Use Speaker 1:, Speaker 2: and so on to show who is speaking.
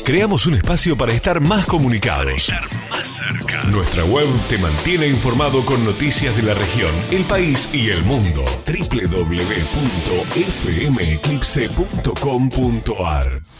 Speaker 1: creamos un espacio para estar más comunicados. Nuestra web te mantiene informado con noticias de la región, el país y el mundo. www.fmeclipse.com.ar